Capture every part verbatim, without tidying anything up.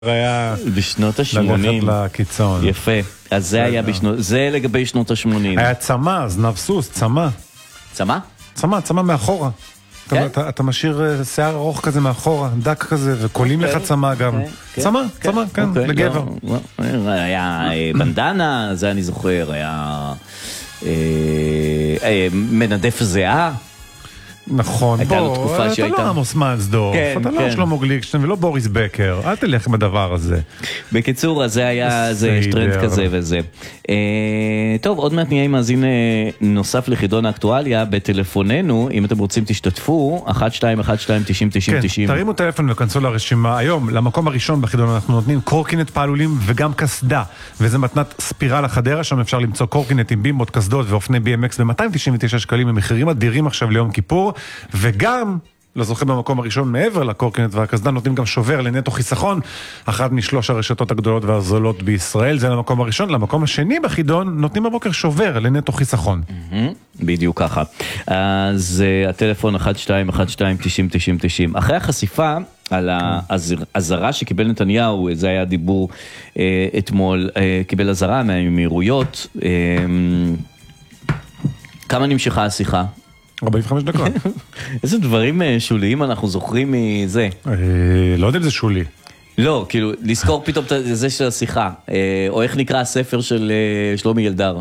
היה בשנות ה-שמונים. ללכת לקיצון. יפה. אז זה היה בשנות, זה לגבי שנות ה-שמונים. היה צמא, זנב סוס, צמא. צמא? צמא, צמא מאחורה. כן? אתה, אתה, אתה משאיר שיער ארוך כזה מאחורה, דק כזה, וקולים לך צמא גם. צמא, צמא, כן, לגבר. היה בנדנה, זה אני זוכר, היה מנדף זהה. נכון, בוא, אתה שהייתה... לא עמוס מנסדורף, כן, אתה כן. לא שלמה גליקשטיין ולא בוריס בקר, אל תלך עם הדבר הזה. בקיצור, אז זה היה, זה יש טרנד כזה וזה. אה, טוב, עוד מעט נהיה עם מאזין נוסף לחידון האקטואליה בטלפוננו, אם אתם רוצים תשתתפו, אחת שתיים אחת שתיים תשעים תשעים תשעים. כן, תרימו טלפון וכנסו לרשימה. היום, למקום הראשון בחידון אנחנו נותנים קורקינט פעלולים וגם קסדה, וזה מתנת ספירה לחדרה, שם אפשר למצוא קורקינט עם בימות, קסדות ואופני בי אם אקס ב-מאתיים תשעים ותשעה שקלים, במחירים אדירים עכשיו ליום כיפור. וגם, לא זוכר במקום הראשון מעבר לקורקינט והקסדה, נותנים גם שובר לנטו חיסכון, אחת משלוש הרשתות הגדולות והזולות בישראל, זה למקום הראשון. למקום השני בחידון, נותנים בבוקר שובר לנטו חיסכון. בדיוק ככה. אז הטלפון אחת שתיים אחת שתיים תשעים תשעים תשעים. אחרי החשיפה על הזרה שקיבל נתניהו, זה היה דיבור אתמול, קיבל הזרה מהאמירויות. כמה נמשכה השיחה? ארבעים וחמש דקות. איזה דברים שוליים אנחנו זוכרים מזה? לא יודע אם זה שולי. לא, כאילו, לזכור פתאום את זה של השיחה. או איך נקרא הספר של שלומי ילדר.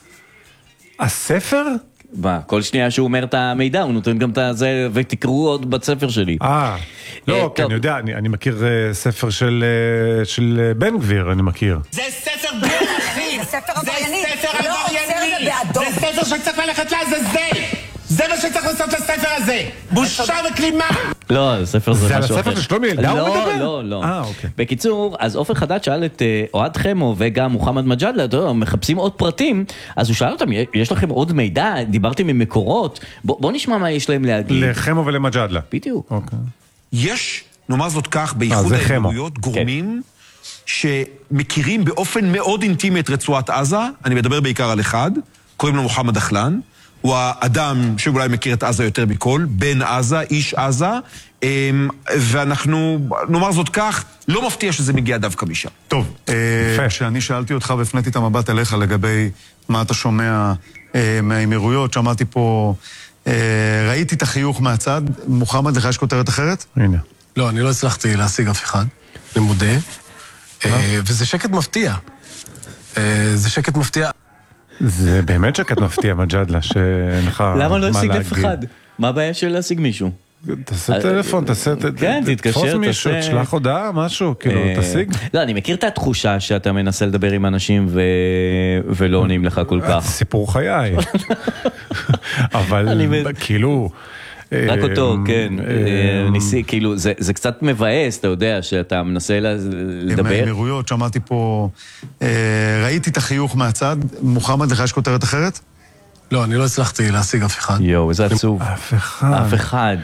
הספר? מה, כל שנייה שהוא אומר את המידע, הוא נותן גם את זה, ותקראו עוד בספר שלי. אה, לא, כי אני יודע, אני מכיר ספר של בן גביר, אני מכיר. זה ספר בן, אחי! זה ספר עברייני! זה ספר עברייני! זה ספר שצריך ללכת לעזאזל! זה מה שצריך לעשות לספר הזה! בושה וכלימה! לא, ספר זה משהו אחר. זה הספר של שלומי ילדר הוא מדבר? לא, לא, לא. אה, אוקיי. בקיצור, אז אופן חדד שאל את אוהד חמו וגם מוחמד מג'אדלה, מחפשים עוד פרטים, אז הוא שאל אותם, יש לכם עוד מידע? דיברתם עם מקורות? בוא נשמע מה יש להם להגיד. לחמו ולמג'אדלה. בדיוק. אוקיי. יש, נאמר זאת כך, באיחוד האמירויות גורמים שמכירים באופן מאוד אינטימי את רצועת עזה, אני מדבר בעיקר על אחד, קוראים לו מוחמד אחלן, הוא האדם שאולי מכיר את עזה יותר מכל, בן עזה, איש עזה, ואנחנו, נאמר זאת כך, לא מפתיע שזה מגיע דווקא משם. טוב, כשאני שאלתי אותך והפניתי את המבט אליך לגבי מה אתה שומע מהאמירויות, שמעתי פה, ראיתי את החיוך מהצד, מוחמד, לך יש כותרת אחרת? הנה. לא, אני לא הצלחתי להשיג אף אחד, אני מודה, וזה שקט מפתיע. זה שקט מפתיע. זה באמת שקט מפתיע, מג'אדלה, שאינך מה להגיד. למה לא השיג אף אחד? מה הבעיה של להשיג מישהו? תעשה טלפון, תעשה... כן, תתקשר, תפוס מישהו, תשלח הודעה, משהו, כאילו, תשיג. לא, אני מכיר את התחושה שאתה מנסה לדבר עם אנשים ולא עונים לך כל כך. סיפור חיי. אבל כאילו... רק אותו, כן. ניסי, כאילו, זה קצת מבאס, אתה יודע, שאתה מנסה לדבר. עם האמירויות, שמעתי פה, ראיתי את החיוך מהצד, מוחמד, לך יש כותרת אחרת? לא, אני לא הצלחתי להשיג אף אחד. יואו, איזה עצוב. אף אחד. אף אחד.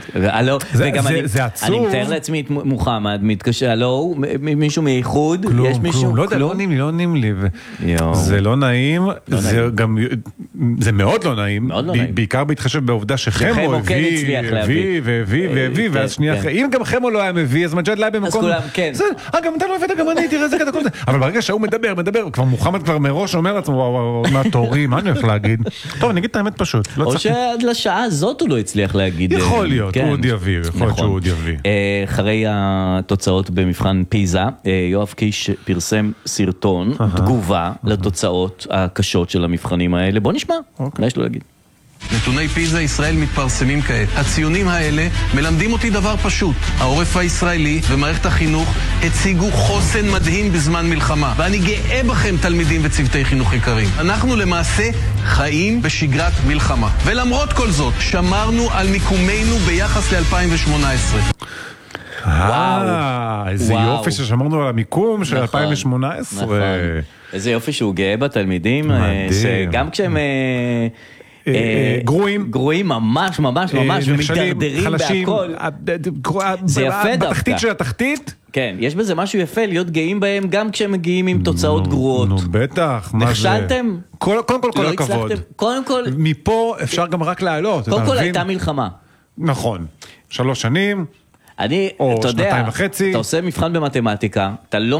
זה עצוב. אני מתאר לעצמי את מוחמד, מתקשר, לא, מישהו מאיחוד, יש מישהו? כלום, לא יודע, לא עונים לי, לא עונים לי. זה לא נעים, זה גם, זה מאוד לא נעים, בעיקר בהתחשב בעובדה שחמו הביא, הביא, והביא, והביא, ואז שנייה אחרי, אם גם חמו לא היה מביא, אז מג'אדלה היה במקום. אז כולם, כן. אה, גם אתה לא הבאת, גם אני, תראה איזה קטע כל זה. אבל ברגע שהוא מדבר, מדבר, כבר מוחמד כבר מראש אומר לעצמו, וואו, מה תורי, מה אני הולך להגיד? טוב, אני אגיד את האמת פשוט. או שעד לשעה הזאת הוא לא הצליח להגיד. יכול להיות, הוא עוד יביא, יכול להיות שהוא עוד יביא. אחרי התוצאות במבחן פיזה, יואב קיש פרסם סרטון, תגובה לתוצאות הקשות של המבחנים האלה. בוא נשמע, מה יש לו להגיד? נתוני פיזה ישראל מתפרסמים כעת. הציונים האלה מלמדים אותי דבר פשוט. העורף הישראלי ומערכת החינוך הציגו חוסן מדהים בזמן מלחמה. ואני גאה בכם, תלמידים וצוותי חינוך יקרים. אנחנו למעשה חיים בשגרת מלחמה. ולמרות כל זאת, שמרנו על מיקומנו ביחס ל-אלפיים ושמונה עשרה. וואו. איזה יופי ששמרנו על המיקום של אלפיים ושמונה עשרה. איזה יופי שהוא גאה בתלמידים. מדהים. גם כשהם... גרועים גרועים ממש ממש ממש ומתדרדרים בהכל. זה יפה דווקא בתחתית של התחתית. כן, יש בזה משהו יפה להיות גאים בהם גם כשהם מגיעים עם תוצאות גרועות. נו בטח. נכשלתם? קודם כל כל הכבוד. קודם כל מפה אפשר גם רק לעלות. קודם כל הייתה מלחמה. נכון, שלוש שנים אני, או אתה יודע, שנתיים וחצי. אתה עושה מבחן במתמטיקה, אתה לא